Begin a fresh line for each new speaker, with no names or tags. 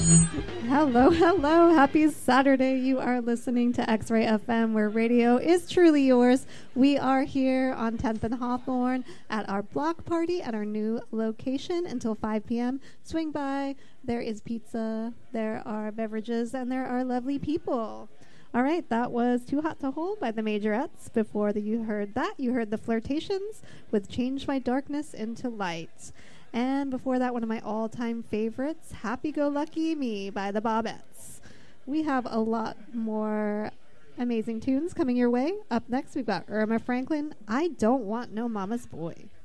Hello, hello. Happy Saturday. You are listening to X-Ray FM, where radio is truly yours. We are here on 10th and Hawthorne at our block party at our new location until 5 p.m. Swing by. There is pizza, there are beverages, and there are lovely people. All right, that was Too Hot to Hold by the Majorettes. Before you heard that, you heard the Flirtations with Change My Darkness into Light. And before that, one of my all-time favorites, Happy Go Lucky Me by the Bobettes. We have a lot more amazing tunes coming your way. Up next, we've got Irma Franklin, I Don't Want No Mama's Boy.